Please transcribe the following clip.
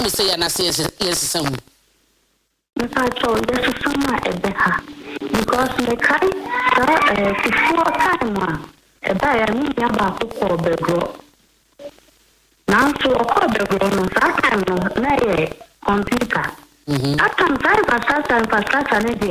me say ya na say yes some. If I told this is summer because the kite before time a buyer me about to call the grow. Now to a call the grow no that time no computer. That time 5 or 6 and